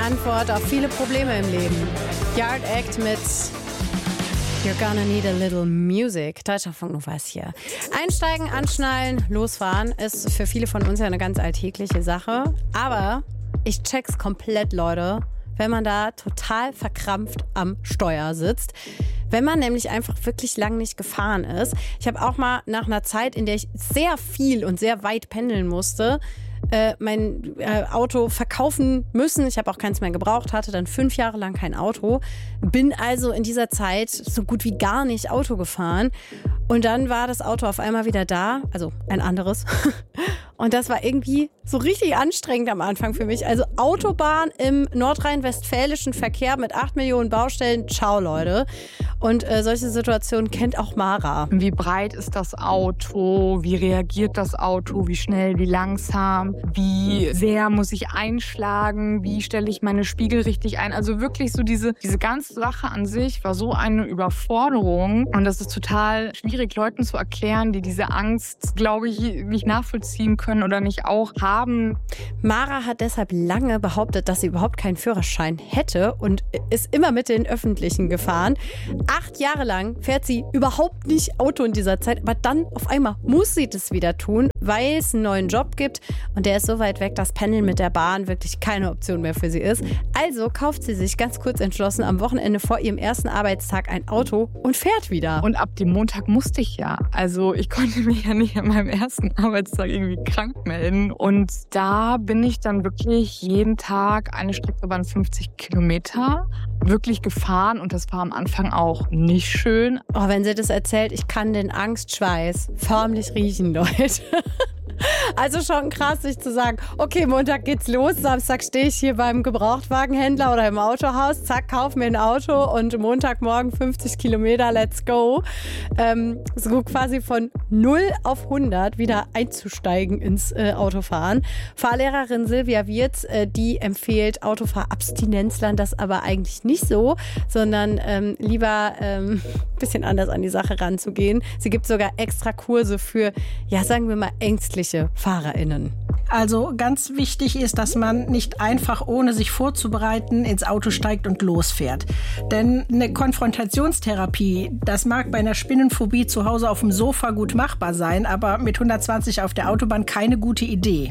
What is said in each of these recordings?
Antwort auf viele Probleme im Leben. Yard Act mit You're Gonna Need a Little Music. Deutschlandfunk Nova ist hier. Einsteigen, anschnallen, losfahren ist für viele von uns ja eine ganz alltägliche Sache. Aber ich check's komplett, Leute, wenn man da total verkrampft am Steuer sitzt. Wenn man nämlich einfach wirklich lang nicht gefahren ist. Ich habe auch mal nach einer Zeit, in der ich sehr viel und sehr weit pendeln musste, mein Auto verkaufen müssen. Ich habe auch keins mehr gebraucht, hatte dann 5 Jahre lang kein Auto. Bin also in dieser Zeit so gut wie gar nicht Auto gefahren. Und dann war das Auto auf einmal wieder da, also ein anderes. Und das war irgendwie so richtig anstrengend am Anfang für mich. Also Autobahn im nordrhein-westfälischen Verkehr mit 8 Millionen Baustellen. Ciao, Leute. Und solche Situationen kennt auch Mara. Wie breit ist das Auto? Wie reagiert das Auto? Wie schnell, wie langsam? Wie sehr muss ich einschlagen? Wie stelle ich meine Spiegel richtig ein? Also wirklich so diese ganze Sache an sich war so eine Überforderung. Und das ist total schwierig, Leuten zu erklären, die diese Angst, glaube ich, nicht nachvollziehen können oder nicht auch haben. Mara hat deshalb lange behauptet, dass sie überhaupt keinen Führerschein hätte und ist immer mit den Öffentlichen gefahren. 8 Jahre lang fährt sie überhaupt nicht Auto in dieser Zeit, aber dann auf einmal muss sie das wieder tun, weil es einen neuen Job gibt und der ist so weit weg, dass Pendeln mit der Bahn wirklich keine Option mehr für sie ist. Also kauft sie sich ganz kurz entschlossen am Wochenende vor ihrem ersten Arbeitstag ein Auto und fährt wieder. Und ab dem Montag musste ich ja. Also ich konnte mich ja nicht an meinem ersten Arbeitstag irgendwie krank melden. Und da bin ich dann wirklich jeden Tag eine Strecke über 50 Kilometer wirklich gefahren. Und das war am Anfang auch nicht schön. Oh, wenn sie das erzählt, ich kann den Angstschweiß förmlich riechen, Leute. Also schon krass, sich zu sagen, okay, Montag geht's los, Samstag stehe ich hier beim Gebrauchtwagenhändler oder im Autohaus, zack, kauf mir ein Auto und Montagmorgen 50 Kilometer, let's go. So quasi von 0 auf 100 wieder einzusteigen ins Autofahren. Fahrlehrerin Silvia Wirz, die empfiehlt Autofahrabstinenzlern das aber eigentlich nicht so, sondern lieber ein bisschen anders an die Sache ranzugehen. Sie gibt sogar extra Kurse für, ja, sagen wir mal, ängstliche FahrerInnen. Also ganz wichtig ist, dass man nicht einfach, ohne sich vorzubereiten, ins Auto steigt und losfährt. Denn eine Konfrontationstherapie, das mag bei einer Spinnenphobie zu Hause auf dem Sofa gut machbar sein, aber mit 120 auf der Autobahn keine gute Idee.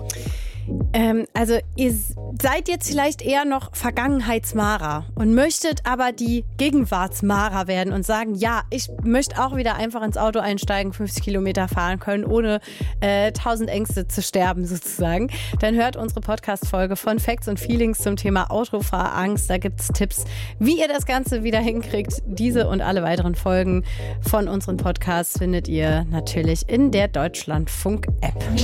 Also ihr seid jetzt vielleicht eher noch Vergangenheitsmara und möchtet aber die Gegenwartsmara werden und sagen, ja, ich möchte auch wieder einfach ins Auto einsteigen, 50 Kilometer fahren können, ohne 1000 Ängste zu sterben sozusagen. Dann hört unsere Podcast-Folge von Facts und Feelings zum Thema Autofahrangst. Da gibt es Tipps, wie ihr das Ganze wieder hinkriegt. Diese und alle weiteren Folgen von unseren Podcasts findet ihr natürlich in der Deutschlandfunk-App.